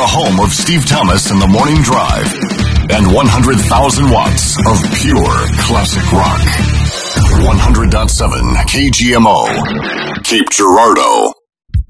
the home of Steve Thomas and the Morning Drive, and 100,000 watts of pure classic rock. 100.7 KGMO, Cape Girardeau.